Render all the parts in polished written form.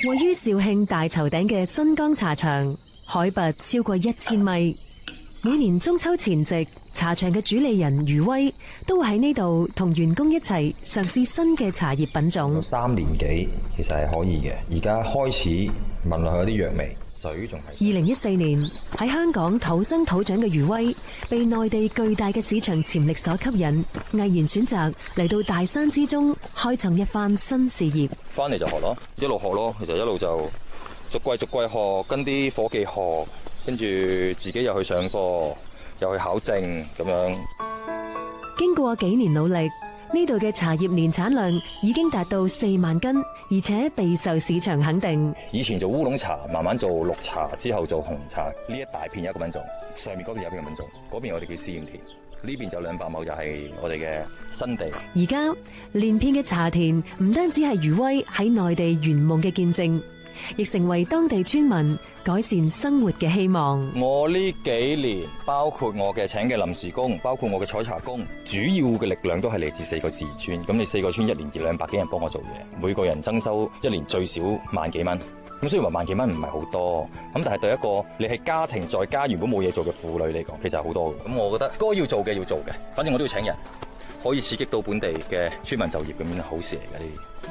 位於肇慶大頭頂嘅新江茶場，海拔超過1000米。每年中秋前夕，茶場嘅主理人余威都會喺呢度同員工一齊嘗試新嘅茶葉品種。 3年幾其實係可以嘅，而家開始聞落去有啲藥味，水仲係。 2014年喺香港土生土長嘅余威，被內地巨大嘅市場潛力所吸引，毅然選擇嚟到大山之中開創一番新事業。 翻嚟就學咯，一路學咯，其實一路就逐季學，跟啲伙計學。跟住自己又去上課，又去考證咁樣。 經過幾年努力，呢度嘅茶葉年產量已經達到4萬斤，而且備受市場肯定。 以前做烏龍茶，慢慢做綠茶，之後做紅茶。呢一大片有一個品種，上面嗰邊有一個品種，嗰邊我哋叫試驗田，呢邊就200畝就係我哋嘅新地。 而家連片嘅茶田唔單止係余威喺內地圓夢嘅見證，亦成為當地村民改善生活嘅希望。 我呢幾年，包括我嘅請嘅臨時工，包括我嘅採茶工，主要嘅力量都係嚟自4個自然村。咁你4個村1年200幾人幫我做嘢，每個人增收1年最少萬幾蚊。咁雖然話萬幾蚊唔係好多，咁但係對一個你係家庭在家原本冇嘢做嘅婦女嚟講，其實係好多嘅。咁我覺得該要做嘅要做嘅，反正我都要請人，可以刺激到本地嘅村民就業，咁樣係好事嚟嘅呢啲。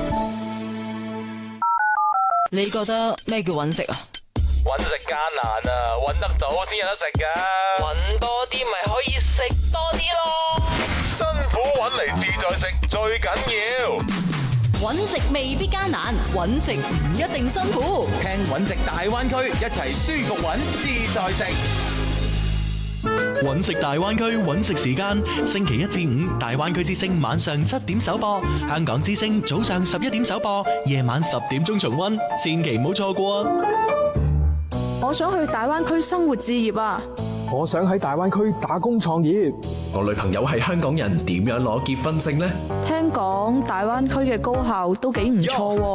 你覺得咩叫揾食啊？ 揾食艱難啊，揾得到先有得食噶。揾多啲咪可以食多啲咯。辛苦揾嚟自在食最緊要。 揾食未必艱難，揾食唔一定辛苦。 聽揾食大灣區，一齊舒服揾，自在食。 揾食大灣區揾食時間，星期1至5大灣區之聲晚上7點首播，香港之聲早上11點首播，夜晚10點鐘重溫，千祈唔好錯過啊！ 我想去大灣區生活置業啊！ 我想喺大灣區打工創業。 我女朋友係香港人，點樣攞結婚證呢？ 聽講大灣區嘅高校都幾唔錯喎。